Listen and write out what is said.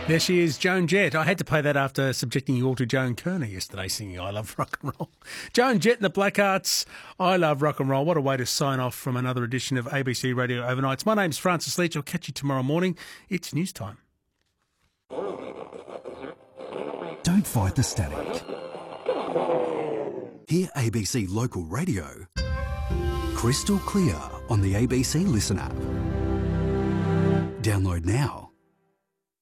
There she is, Joan Jett. I had to play that after subjecting you all to Joan Kerner yesterday singing I Love Rock and Roll. Joan Jett and the Blackhearts, I Love Rock and Roll. What a way to sign off from another edition of ABC Radio Overnights. My name's Francis Leach. I'll catch you tomorrow morning. It's news time. Don't fight the static. Hear ABC Local Radio crystal clear on the ABC Listen app. Download now.